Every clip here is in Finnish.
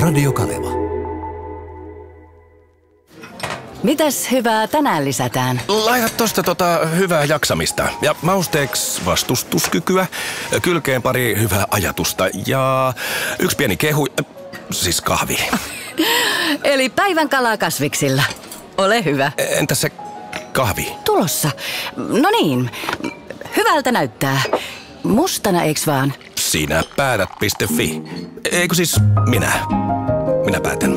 Radio Kaleva. Mitäs hyvää tänään lisätään? Laita tosta hyvää jaksamista ja mausteeksi vastustuskykyä, kylkeen pari hyvää ajatusta ja yksi pieni kehu, siis kahvi. Eli päivän kalaa kasviksilla. Ole hyvä. Entäs se kahvi? Tulossa. No niin, hyvältä näyttää. Mustana eiks vaan? Sinä päätät.fi. Eikö siis minä päätän.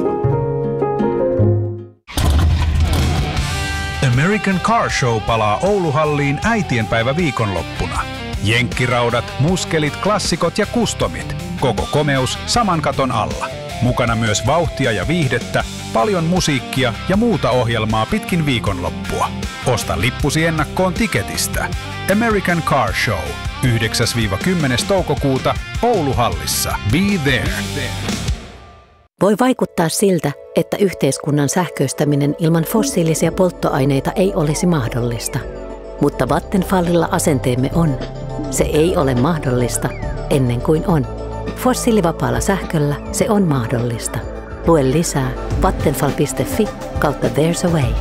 American Car Show palaa Ouluhalliin äitienpäivä viikonloppuna. Jenkkiraudat, muskelit, klassikot ja kustomit. Koko komeus saman katon alla. Mukana myös vauhtia ja viihdettä, paljon musiikkia ja muuta ohjelmaa pitkin viikonloppua. Osta lippusi ennakkoon Tiketistä. American Car Show. 9-10. toukokuuta Ouluhallissa. Be there. Voi vaikuttaa siltä, että yhteiskunnan sähköistäminen ilman fossiilisia polttoaineita ei olisi mahdollista. Mutta Vattenfallilla asenteemme on. Se ei ole mahdollista ennen kuin on. Fossiilivapaalla sähköllä se on mahdollista. Lue lisää vattenfall.fi/There's a Way.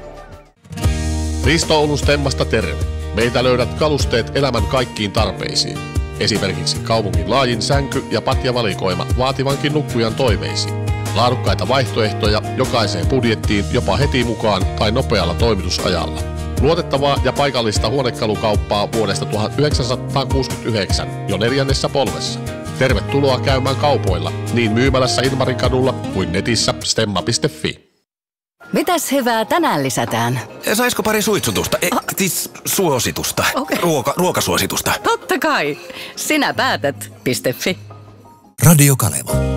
Risto Oulun Stemmasta terve. Meiltä löydät kalusteet elämän kaikkiin tarpeisiin. Esimerkiksi kaupungin laajin sänky- ja patjavalikoima vaativankin nukkujan toiveisiin. Laadukkaita vaihtoehtoja jokaiseen budjettiin jopa heti mukaan tai nopealla toimitusajalla. Luotettavaa ja paikallista huonekalukauppaa vuodesta 1969 jo 4. polvessa. Tervetuloa käymään kaupoilla niin myymälässä Ilmarinkadulla kuin netissä stemma.fi. Mitäs hyvää tänään lisätään? Saisiko pari suitsutusta? Siis suositusta. Okay. Ruokasuositusta. Totta kai. Sinä päätät.fi. Radio Kaleva.